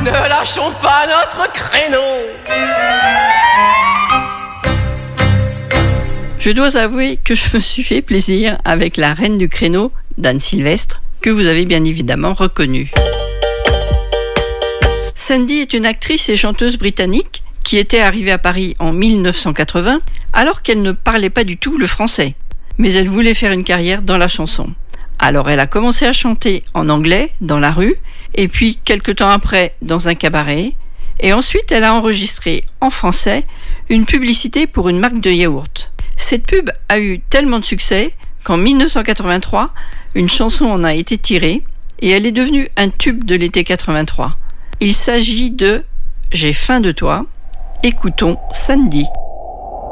Ne lâchons pas notre créneau. Je dois avouer que je me suis fait plaisir avec la Reine du créneau d'Anne Sylvestre, que vous avez bien évidemment reconnue. Sandy est une actrice et chanteuse britannique qui était arrivée à Paris en 1980 alors qu'elle ne parlait pas du tout le français. Mais elle voulait faire une carrière dans la chanson. Alors elle a commencé à chanter en anglais dans la rue et puis quelques temps après dans un cabaret. Et ensuite elle a enregistré en français une publicité pour une marque de yaourt. Cette pub a eu tellement de succès qu'en 1983, une chanson en a été tirée et elle est devenue un tube de l'été 83. Il s'agit de « J'ai faim de toi ». Écoutons Sandy.